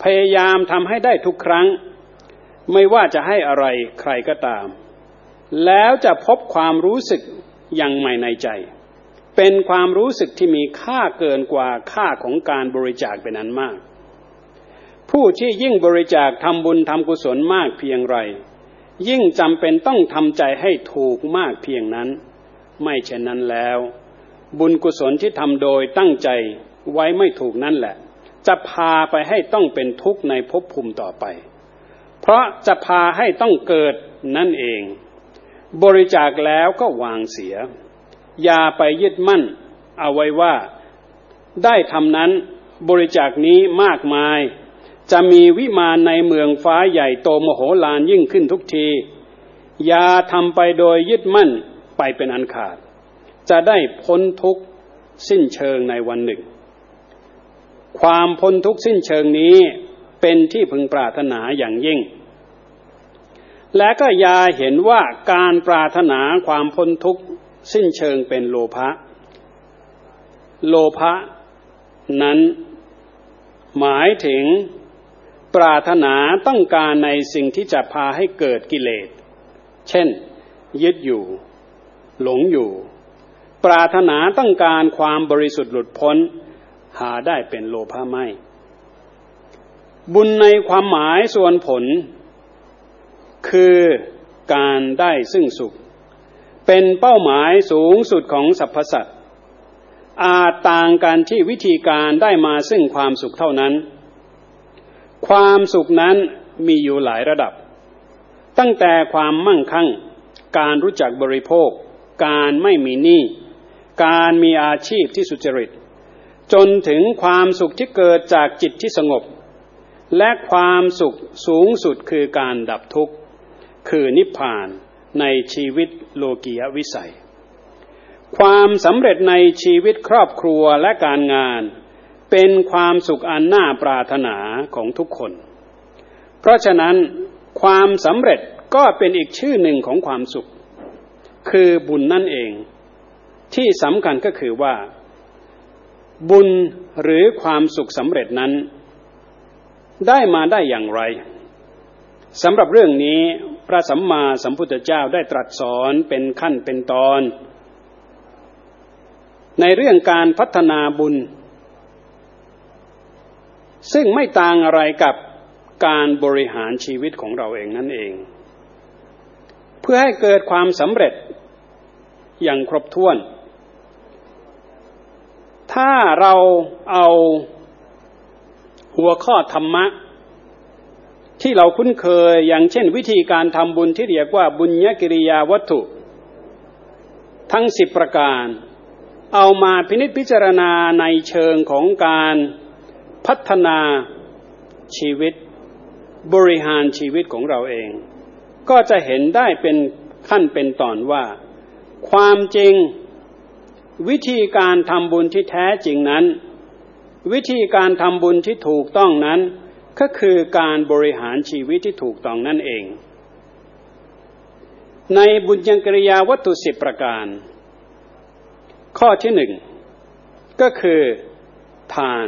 พยายามทำให้ได้ทุกครั้งไม่ว่าจะให้อะไรใครก็ตามแล้วจะพบความรู้สึกอย่างใหม่ในใจเป็นความรู้สึกที่มีค่าเกินกว่าค่าของการบริจาคเป็นอันมากผู้ที่ยิ่งบริจาคทำบุญทำกุศลมากเพียงไรยิ่งจำเป็นต้องทำใจให้ถูกมากเพียงนั้นไม่เช่นนั้นแล้วบุญกุศลที่ทำโดยตั้งใจไว้ไม่ถูกนั่นแหละจะพาไปให้ต้องเป็นทุกข์ในภพภูมิต่อไปเพราะจะพาให้ต้องเกิดนั่นเองบริจาคแล้วก็วางเสียอย่าไปยึดมั่นเอาไว้ว่าได้ทำนั้นบริจาคนี้มากมายจะมีวิมานในเมืองฟ้าใหญ่โตมโหฬารยิ่งขึ้นทุกทีอย่าทำไปโดยยึดมั่นไปเป็นอันขาดจะได้พ้นทุกข์สิ้นเชิงในวันหนึ่งความพ้นทุกข์สิ้นเชิงนี้เป็นที่พึงปรารถนาอย่างยิ่งและก็อย่าเห็นว่าการปรารถนาความพ้นทุกข์สิ้นเชิงเป็นโลภะโลภะนั้นหมายถึงปรารถนาต้องการในสิ่งที่จะพาให้เกิดกิเลสเช่นยึดอยู่หลงอยู่ปรารถนาต้องการความบริสุทธิ์หลุดพ้นหาได้เป็นโลภะไม่บุญในความหมายส่วนผลคือการได้ซึ่งสุขเป็นเป้าหมายสูงสุดของสรรพสัตว์อาจต่างกันที่วิธีการได้มาซึ่งความสุขเท่านั้นความสุขนั้นมีอยู่หลายระดับตั้งแต่ความมั่งคั่งการรู้จักบริโภคการไม่มีหนี้การมีอาชีพที่สุจริตจนถึงความสุขที่เกิดจากจิตที่สงบและความสุขสูงสุดคือการดับทุกข์คือนิพพานในชีวิตโลกียวิสัยความสำเร็จในชีวิตครอบครัวและการงานเป็นความสุขอันน่าปรารถนาของทุกคนเพราะฉะนั้นความสำเร็จก็เป็นอีกชื่อหนึ่งของความสุขคือบุญนั่นเองที่สำคัญก็คือว่าบุญหรือความสุขสำเร็จนั้นได้มาได้อย่างไรสำหรับเรื่องนี้พระสัมมาสัมพุทธเจ้าได้ตรัสสอนเป็นขั้นเป็นตอนในเรื่องการพัฒนาบุญซึ่งไม่ต่างอะไรกับการบริหารชีวิตของเราเองนั่นเองเพื่อให้เกิดความสำเร็จอย่างครบถ้วนถ้าเราเอาหัวข้อธรรมะที่เราคุ้นเคยอย่างเช่นวิธีการทำบุญที่เรียกว่าบุญญกิริยาวัตถุทั้ง10ประการเอามาพินิจพิจารณาในเชิงของการพัฒนาชีวิตบริหารชีวิตของเราเองก็จะเห็นได้เป็นขั้นเป็นตอนว่าความจริงวิธีการทำบุญที่แท้จริงนั้นวิธีการทำบุญที่ถูกต้องนั้นก็คือการบริหารชีวิตที่ถูกต้องนั่นเองในบุญญกิริยาวัตถุ10ประการข้อที่1ก็คือทาน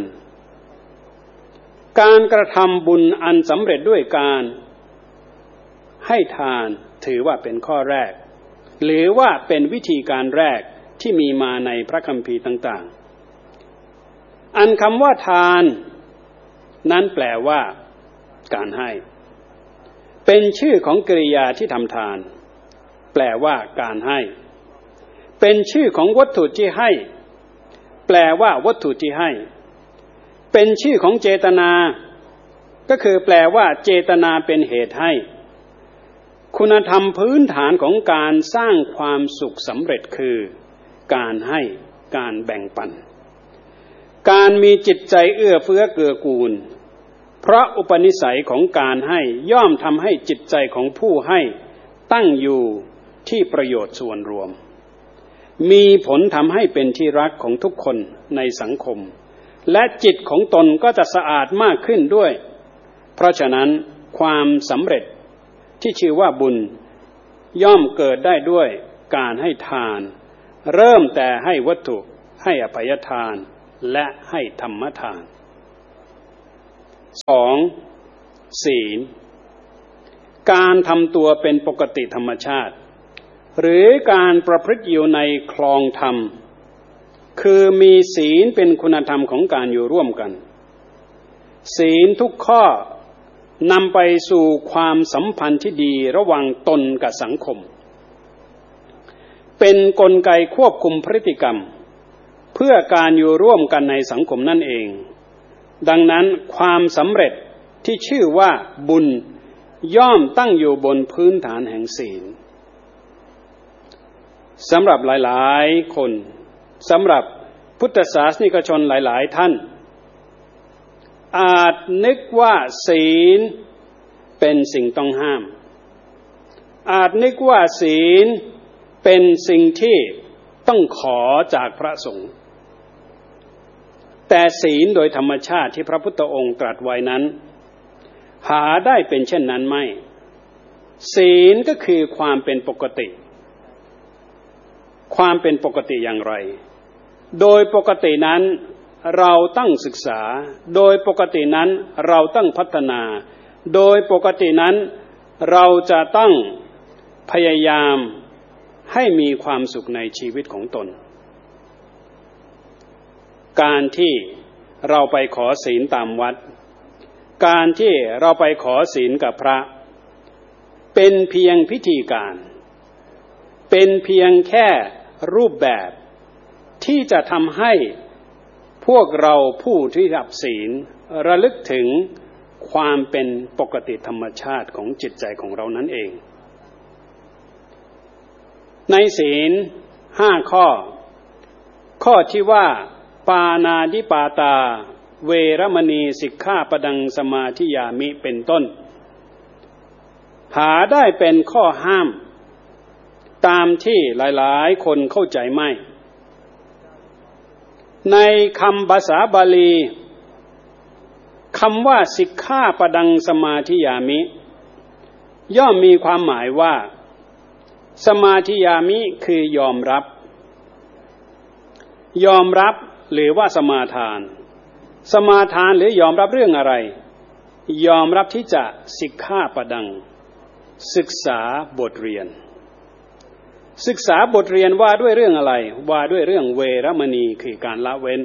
การกระทำบุญอันสำเร็จด้วยการให้ทานถือว่าเป็นข้อแรกหรือว่าเป็นวิธีการแรกที่มีมาในพระคัมภีร์ต่างๆอันคำว่าทานนั้นแปลว่าการให้เป็นชื่อของกริยาที่ทำทานแปลว่าการให้เป็นชื่อของวัตถุที่ให้แปลว่าวัตถุที่ให้เป็นชื่อของเจตนาก็คือแปลว่าเจตนาเป็นเหตุให้คุณธรรมพื้นฐานของการสร้างความสุขสำเร็จคือการให้การแบ่งปันการมีจิตใจเอื้อเฟื้อเกื้อกูลเพราะอุปนิสัยของการให้ย่อมทำให้จิตใจของผู้ให้ตั้งอยู่ที่ประโยชน์ส่วนรวมมีผลทำให้เป็นที่รักของทุกคนในสังคมและจิตของตนก็จะสะอาดมากขึ้นด้วยเพราะฉะนั้นความสำเร็จที่ชื่อว่าบุญย่อมเกิดได้ด้วยการให้ทานเริ่มแต่ให้วัตถุให้อภัยทานและให้ธรรมทาน 2. ศีลการทำตัวเป็นปกติธรรมชาติหรือการประพฤติอยู่ในคลองธรรมคือมีศีลเป็นคุณธรรมของการอยู่ร่วมกันศีลทุกข้อนำไปสู่ความสัมพันธ์ที่ดีระหว่างตนกับสังคมเป็นกลไกควบคุมพฤติกรรมเพื่อการอยู่ร่วมกันในสังคมนั่นเองดังนั้นความสำเร็จที่ชื่อว่าบุญย่อมตั้งอยู่บนพื้นฐานแห่งศีลสำหรับหลายๆคนสำหรับพุทธศาสนิกชนหลายๆท่านอาจนึกว่าศีลเป็นสิ่งต้องห้ามอาจนึกว่าศีลเป็นสิ่งที่ต้องขอจากพระสงฆ์แต่ศีลโดยธรรมชาติที่พระพุทธองค์ตรัสไว้นั้นหาได้เป็นเช่นนั้นไม่ศีลก็คือความเป็นปกติความเป็นปกติอย่างไรโดยปกตินั้นเราต้องศึกษาโดยปกตินั้นเราต้องพัฒนาโดยปกตินั้นเราจะต้องพยายามให้มีความสุขในชีวิตของตนการที่เราไปขอศีลตามวัดการที่เราไปขอศีลกับพระเป็นเพียงพิธีการเป็นเพียงแค่รูปแบบที่จะทำให้พวกเราผู้ที่รับศีลระลึกถึงความเป็นปกติธรรมชาติของจิตใจของเรานั่นเองในศีล5ข้อที่ว่าปานาติปาตาเวรมณีสิกขาปดังสมาธิยามิเป็นต้นหาได้เป็นข้อห้ามตามที่หลายๆคนเข้าใจไม่ในคำภาษาบาลีคำว่าสิกขาปดังสมาธิยามิย่อมมีความหมายว่าสมาธิยามิคือยอมรับหรือว่าสมาทานหรือยอมรับเรื่องอะไรยอมรับที่จะสิกขาปดังศึกษาบทเรียนว่าด้วยเรื่องอะไรว่าด้วยเรื่องเวรมณีคือการละเว้น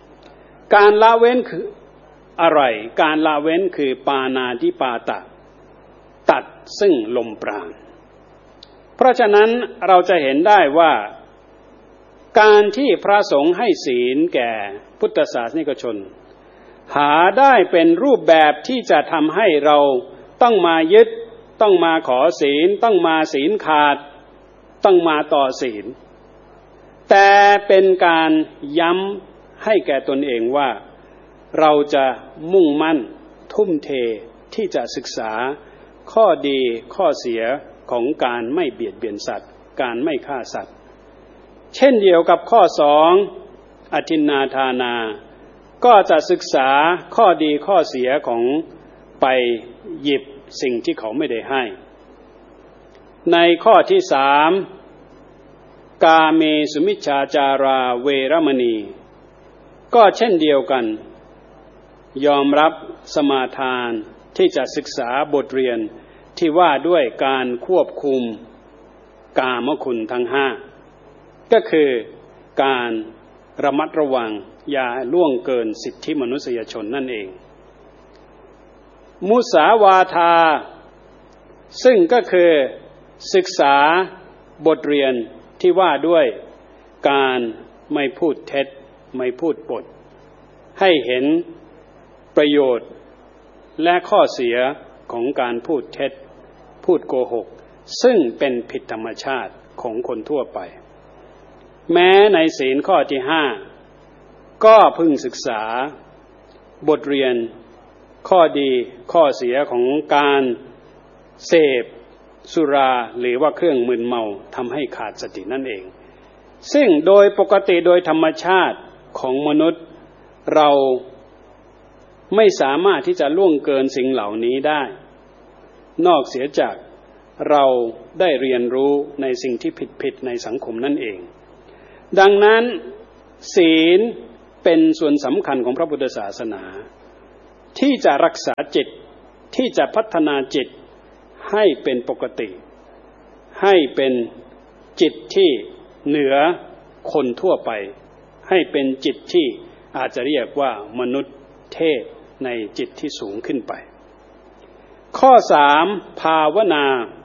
คืออะไรการละเว้นคือปานาติปาตะตัดซึ่งลมปราณเพราะฉะนั้นเราจะเห็นได้ว่าการที่พระสงฆ์ให้ศีลแก่พุทธศาสนิกชนหาได้เป็นรูปแบบที่จะทำให้เราต้องมายึดต้องมาขอศีลต้องมาศีลขาดต้องมาต่อศีลแต่เป็นการย้ำให้แก่ตนเองว่าเราจะมุ่งมั่นทุ่มเทที่จะศึกษาข้อดีข้อเสียของการไม่เบียดเบียนสัตว์การไม่ฆ่าสัตว์เช่นเดียวกับข้อ2อทินนาทานาก็จะศึกษาข้อดีข้อเสียของไปหยิบสิ่งที่เขาไม่ได้ให้ในข้อที่3กาเมสุมิจฉาจาราเวรมณีก็เช่นเดียวกันยอมรับสมาทานที่จะศึกษาบทเรียนที่ว่าด้วยการควบคุมกามคุณทั้ง5ก็คือการระมัดระวังอย่าล่วงเกินสิทธิมนุษยชนนั่นเองมุสาวาทาซึ่งก็คือศึกษาบทเรียนที่ว่าด้วยการไม่พูดเท็จไม่พูดปดให้เห็นประโยชน์และข้อเสียของการพูดเท็จพูดโกหกซึ่งเป็นผิดธรรมชาติของคนทั่วไปแม้ในศีลข้อที่5ก็พึงศึกษาบทเรียนข้อดีข้อเสียของการเสพสุราหรือว่าเครื่องมึนเมาทำให้ขาดสตินั่นเองซึ่งโดยปกติโดยธรรมชาติของมนุษย์เราไม่สามารถที่จะล่วงเกินสิ่งเหล่านี้ได้นอกเสียจากเราได้เรียนรู้ในสิ่งที่ผิดในสังคมนั่นเองดังนั้นศีลเป็นส่วนสำคัญของพระพุทธศาสนาที่จะรักษาจิตที่จะพัฒนาจิตให้เป็นปกติให้เป็นจิตที่เหนือคนทั่วไปให้เป็นจิตที่อาจจะเรียกว่ามนุษย์เทพในจิตที่สูงขึ้นไปข้อ3ภาวนา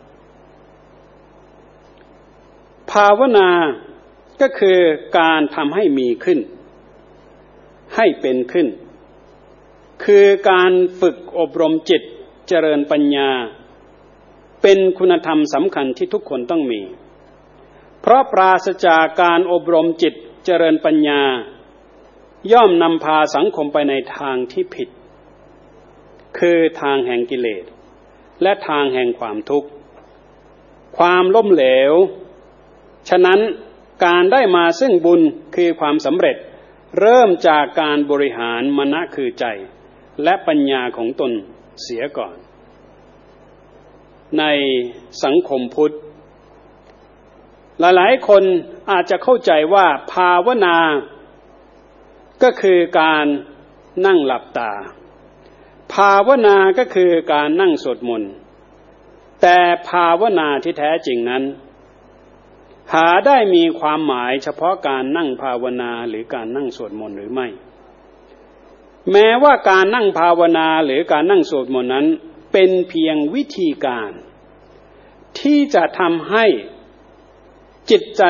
ภาวนาก็คือการทำให้มีขึ้นให้เป็นขึ้นคือการฝึกอบรมจิตเจริญปัญญาเป็นคุณธรรมสำคัญที่ทุกคนต้องมีเพราะปราศจากการอบรมจิตเจริญปัญญาย่อมนำพาสังคมไปในทางที่ผิดคือทางแห่งกิเลสและทางแห่งความทุกข์ความล้มเหลวฉะนั้นการได้มาซึ่งบุญคือความสำเร็จเริ่มจากการบริหารมนะคือใจและปัญญาของตนเสียก่อนในสังคมพุทธหลายๆคนอาจจะเข้าใจว่าภาวนาก็คือการนั่งหลับตาภาวนาก็คือการนั่งสวดมนต์แต่ภาวนาที่แท้จริงนั้นหาได้มีความหมายเฉพาะการนั่งภาวนาหรือการนั่งสวดมนต์หรือไม่แม้ว่าการนั่งภาวนาหรือการนั่งสวดมนต์นั้นเป็นเพียงวิธีการที่จะทำให้จิตใจ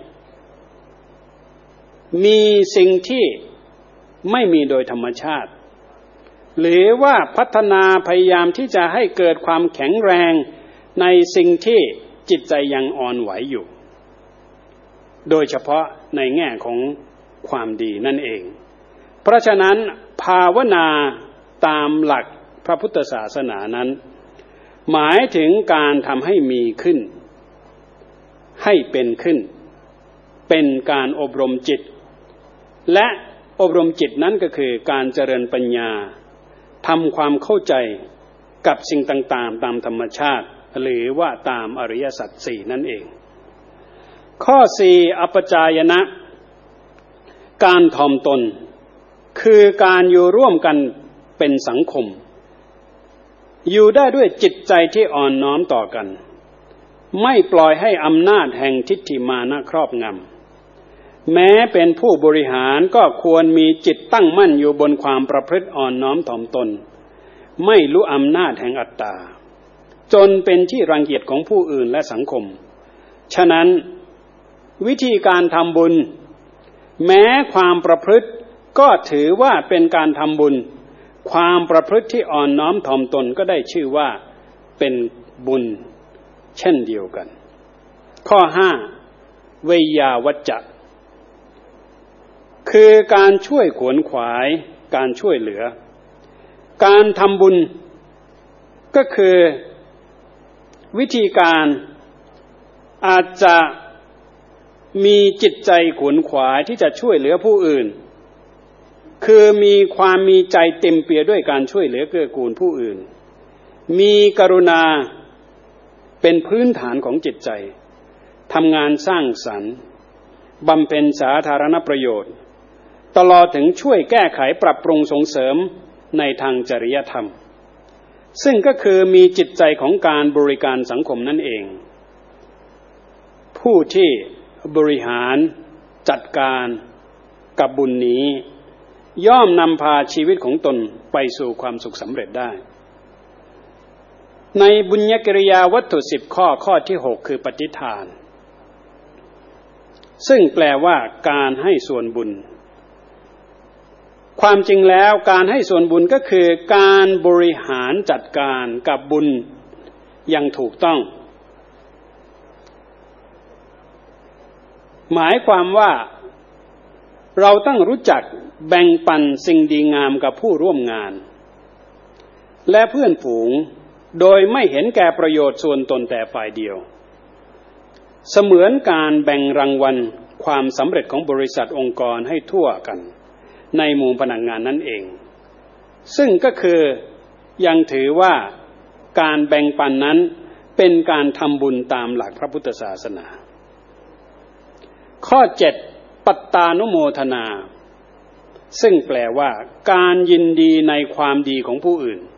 มีสิ่งที่ไม่มีโดยธรรมชาติหรือว่าพัฒนาพยายามที่จะให้เกิดความแข็งแรงในสิ่งที่จิตใจยังอ่อนไหวอยู่โดยเฉพาะในแง่ของความดีนั่นเองเพราะฉะนั้นภาวนาตามหลักพระพุทธศาสนานั้นหมายถึงการทำให้มีขึ้นให้เป็นขึ้นเป็นการอบรมจิตและอบรมจิตนั้นก็คือการเจริญปัญญาทำความเข้าใจกับสิ่งต่างๆตามธรรมชาติหรือว่าตามอริยสัจสี่นั่นเองข้อ4อัปปจายนะการถ่อมตนคือการอยู่ร่วมกันเป็นสังคมอยู่ได้ด้วยจิตใจที่อ่อนน้อมต่อกันไม่ปล่อยให้อำนาจแห่งทิฏฐิมานะครอบงำแม้เป็นผู้บริหารก็ควรมีจิตตั้งมั่นอยู่บนความประพฤติอ่อนน้อมถ่อมตนไม่รู้อำนาจแห่งอัตตาจนเป็นที่รังเกียจของผู้อื่นและสังคมฉะนั้นวิธีการทำบุญแม้ความประพฤติก็ถือว่าเป็นการทำบุญความประพฤติที่อ่อนน้อมถ่อมตนก็ได้ชื่อว่าเป็นบุญเช่นเดียวกันข้อ5เวยาวัจจะคือการช่วยขวนขวายการช่วยเหลือการทำบุญก็คือวิธีการอาจจะมีจิตใจขวนขวายที่จะช่วยเหลือผู้อื่นคือมีใจเต็มเปี่ยมด้วยการช่วยเหลือเกื้อกูลผู้อื่นมีกรุณาเป็นพื้นฐานของจิตใจทำงานสร้างสรรค์บำเพ็ญสาธารณประโยชน์ตลอดถึงช่วยแก้ไขปรับปรุงส่งเสริมในทางจริยธรรมซึ่งก็คือมีจิตใจของการบริการสังคมนั่นเองผู้ที่บริหารจัดการกับบุญนี้ย่อมนำพาชีวิตของตนไปสู่ความสุขสำเร็จได้ในบุญญกิริยาวัตถุ10ข้อที่6คือปฏิทานซึ่งแปลว่าการให้ส่วนบุญความจริงแล้วการให้ส่วนบุญก็คือการบริหารจัดการกับบุญอย่างถูกต้องหมายความว่าเราต้องรู้จักแบ่งปันสิ่งดีงามกับผู้ร่วมงานและเพื่อนฝูงโดยไม่เห็นแก่ประโยชน์ส่วนตนแต่ฝ่ายเดียวเสมือนการแบ่งรางวัลความสำเร็จของบริษัทองค์กรให้ทั่วกันในหมู่พนักงานนั่นเองซึ่งก็คือยังถือว่าการแบ่งปันนั้นเป็นการทำบุญตามหลักพระพุทธศาสนาข้อ7ปัตตานุโมทนาซึ่งแปลว่าการยินดีในความดีของผู้อื่น